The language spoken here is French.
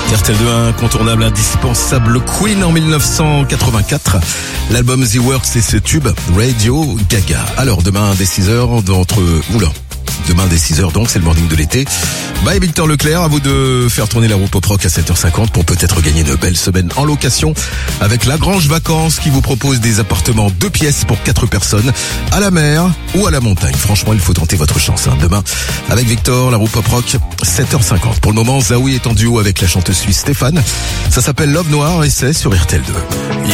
RTL2 incontournable, indispensable Queen en 1984. L'album The Works et ce tube Radio Gaga. Alors demain dès 6h demain dès 6h donc, c'est le morning de l'été. Bye Victor Leclerc, à vous de faire tourner la roue pop rock à 7h50 pour peut-être gagner une belle semaine en location avec Lagrange Vacances qui vous propose des appartements 2 pièces pour 4 personnes à la mer ou à la montagne. Franchement, il faut tenter votre chance. Demain, avec Victor, la roue pop rock, 7h50. Pour le moment, Zaoui est en duo avec la chanteuse suisse Stéphane. Ça s'appelle Love Noir et c'est sur RTL2.